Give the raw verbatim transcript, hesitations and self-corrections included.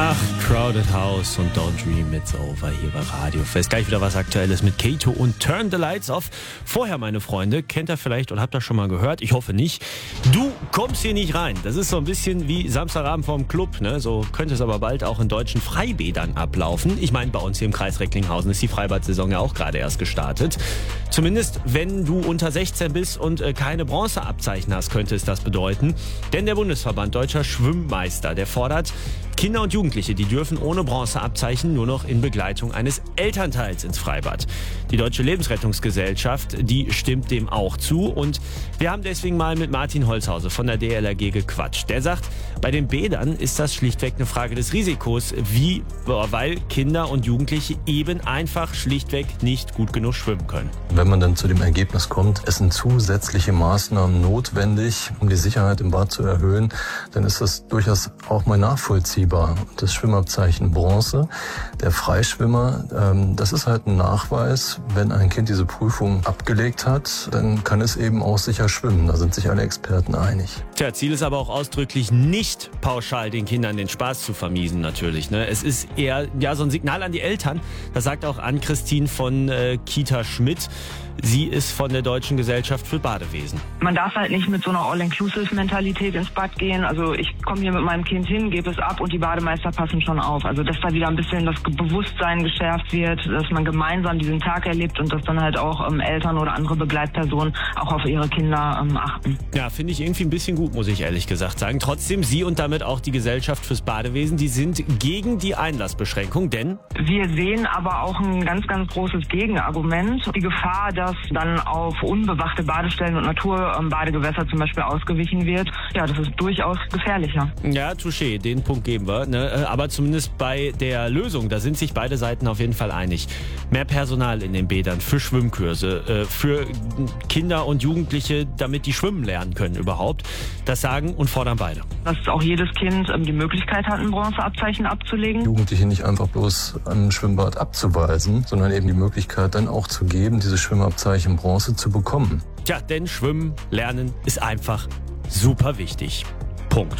Ach, Crowded House und Don't Dream It's Over hier bei Radio Fest. Gleich wieder was Aktuelles mit Kato und Turn the Lights Off. Vorher, meine Freunde, kennt ihr vielleicht und habt das schon mal gehört, ich hoffe nicht. Du kommst hier nicht rein. Das ist so ein bisschen wie Samstagabend vorm Club, ne? So könnte es aber bald auch in deutschen Freibädern ablaufen. Ich meine, bei uns hier im Kreis Recklinghausen ist die Freibad-Saison ja auch gerade erst gestartet. Zumindest, wenn du unter sechzehn bist und äh, keine Bronzeabzeichen hast, könnte es das bedeuten. Denn der Bundesverband Deutscher Schwimmmeister, der fordert, Kinder und Jugendliche, die dürfen ohne Bronzeabzeichen nur noch in Begleitung eines Elternteils ins Freibad. Die Deutsche Lebensrettungsgesellschaft, die stimmt dem auch zu. Und wir haben deswegen mal mit Martin Holzhause von der D L R G gequatscht. Der sagt, bei den Bädern ist das schlichtweg eine Frage des Risikos, wie, weil Kinder und Jugendliche eben einfach schlichtweg nicht gut genug schwimmen können. Wenn man dann zu dem Ergebnis kommt, es sind zusätzliche Maßnahmen notwendig, um die Sicherheit im Bad zu erhöhen, dann ist das durchaus auch mal nachvollziehbar. Das Schwimmabzeichen Bronze, der Freischwimmer, ähm, das ist halt ein Nachweis, wenn ein Kind diese Prüfung abgelegt hat, dann kann es eben auch sicher schwimmen. Da sind sich alle Experten einig. Tja, Ziel ist aber auch ausdrücklich nicht pauschal den Kindern den Spaß zu vermiesen natürlich. Ne? Es ist eher ja, so ein Signal an die Eltern. Das sagt auch Ann-Christine von äh, Kita Schmidt. Sie ist von der Deutschen Gesellschaft für Badewesen. Man darf halt nicht mit so einer All-Inclusive-Mentalität ins Bad gehen. Also ich komme hier mit meinem Kind hin, gebe es ab und die Bademeister passen schon auf. Also dass da wieder ein bisschen das Bewusstsein geschärft wird, dass man gemeinsam diesen Tag erlebt und dass dann halt auch ähm, Eltern oder andere Begleitpersonen auch auf ihre Kinder ähm, achten. Ja, finde ich irgendwie ein bisschen gut, muss ich ehrlich gesagt sagen. Trotzdem, Sie und damit auch die Gesellschaft fürs Badewesen, die sind gegen die Einlassbeschränkung, denn wir sehen aber auch ein ganz, ganz großes Gegenargument. Die Gefahr, dass dann auf unbewachte Badestellen und Naturbadegewässer zum Beispiel ausgewichen wird, ja, das ist durchaus gefährlicher. Ja, touché, den Punkt geben wir. Ne? Aber zumindest bei der Lösung, da sind sich beide Seiten auf jeden Fall einig. Mehr Personal in den Bädern für Schwimmkurse, für Kinder und Jugendliche, damit die schwimmen lernen können überhaupt. Das sagen und fordern beide. Dass auch jedes Kind die Möglichkeit hat, ein Bronzeabzeichen abzulegen. Jugendliche nicht einfach bloß am Schwimmbad abzuweisen, sondern eben die Möglichkeit dann auch zu geben, diese Schwimmabzeichen Bronze zu bekommen. Tja, denn Schwimmen lernen ist einfach super wichtig. Punkt.